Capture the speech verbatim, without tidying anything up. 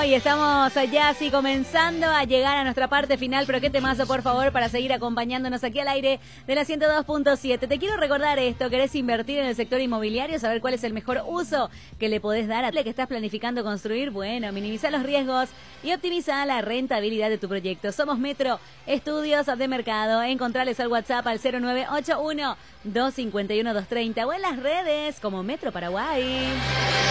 y estamos allá así comenzando a llegar a nuestra parte final, pero qué temazo, por favor, para seguir acompañándonos aquí al aire de la ciento dos punto siete. Te quiero recordar esto: ¿querés invertir en el sector inmobiliario? ¿Saber cuál es el mejor uso que le podés dar a la que estás planificando construir? Bueno, minimiza los riesgos y optimiza la rentabilidad de tu proyecto. Somos Metro Estudios de Mercado. Encontrales al WhatsApp al cero nueve ocho uno, dos cinco uno, dos tres cero o en las redes como Metro Paraguay.